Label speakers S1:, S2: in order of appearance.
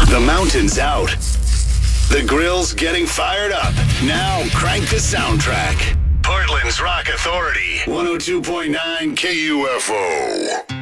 S1: The mountain's out. The grill's getting fired up. Now crank the soundtrack. Portland's Rock Authority. 102.9 KUFO.